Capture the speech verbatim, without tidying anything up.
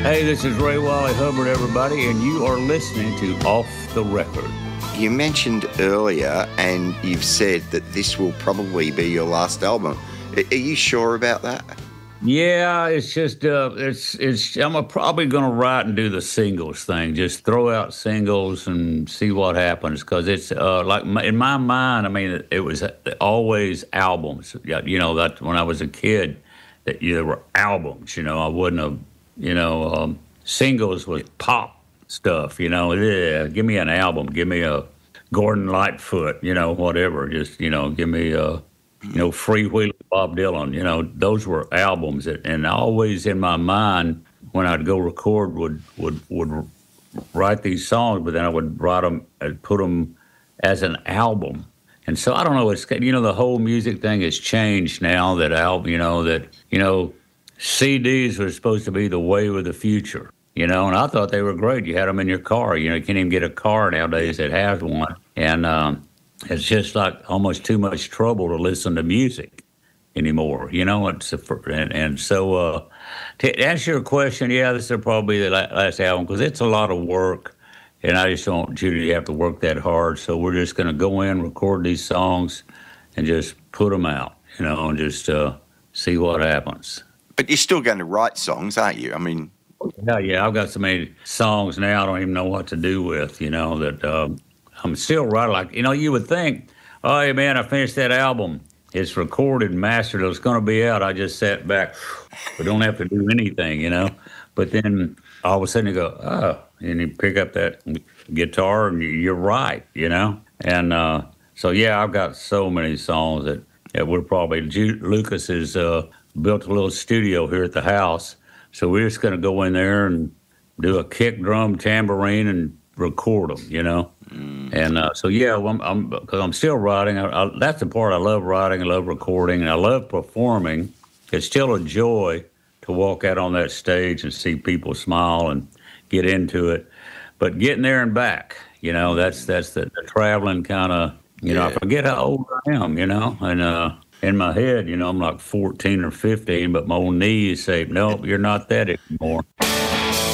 Hey, this is Ray Wally Hubbard, everybody, and you are listening to Off the Record. You mentioned earlier, and you've said that this will probably be your last album. Are you sure about that? Yeah, it's just uh, it's it's. I'm probably going to write and do the singles thing. Just throw out singles and see what happens. Because it's uh, like in my mind. I mean, it, it was always albums. You know, that when I was a kid, that you know, there were albums. You know, I wouldn't have. You know, um, singles was pop stuff. You know, yeah. Give me an album. Give me a Gordon Lightfoot. You know, whatever. Just you know, give me a. You know, Freewheeling Bob Dylan, you know, those were albums that, and always in my mind when I'd go record would, would, would write these songs, but then I would write them and put them as an album. And so I don't know, it's, you know, the whole music thing has changed now that album, you know, that, you know, C Ds were supposed to be the wave of the future, you know, and I thought they were great. You had them in your car, you know, you can't even get a car nowadays that has one. And, um, it's just like almost too much trouble to listen to music anymore, you know. It's a, and, and so uh, to answer your question, yeah, this will probably be the last album because it's a lot of work, and I just don't want you to have to work that hard. So we're just going to go in, record these songs, and just put them out, you know, and just uh, see what happens. But you're still going to write songs, aren't you? I mean, yeah, yeah, I've got so many songs now I don't even know what to do with, you know, that. Um, I'm still writing, like, you know, you would think, oh, hey, man, I finished that album. It's recorded and mastered. It's going to be out. I just sat back. We don't have to do anything, you know. But then all of a sudden you go, oh, and you pick up that guitar and you're right, you know. And uh, so, yeah, I've got so many songs that, that we're probably, Lucas has uh, built a little studio here at the house. So we're just going to go in there and do a kick drum, tambourine, and record them, you know. Mm. And uh, so, yeah, well, I'm, I'm, cause I'm still writing. I, I, that's the part I love writing. I love recording. And I love performing. It's still a joy to walk out on that stage and see people smile and get into it. But getting there and back, you know, that's that's the, the traveling kind of, you yeah. know, I forget how old I am, you know. And uh, in my head, you know, I'm like fourteen or fifteen, but my old knees say, nope, you're not that anymore.